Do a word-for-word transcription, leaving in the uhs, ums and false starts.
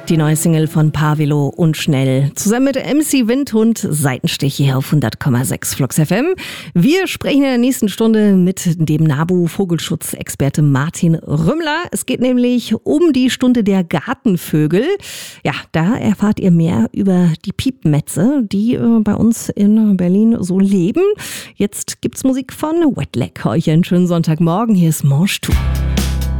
Die neue Single von Pavilo und Schnell. Zusammen mit M C Windhund, Seitenstich hier auf hundert Komma sechs Flux F M. Wir sprechen in der nächsten Stunde mit dem NABU-Vogelschutzexperte Martin Rümmler. Es geht nämlich um die Stunde der Gartenvögel. Ja, da erfahrt ihr mehr über die Piepmetze, die äh, bei uns in Berlin so leben. Jetzt gibt's Musik von Wet Leg. Euch einen schönen Sonntagmorgen. Hier ist Mange Tout.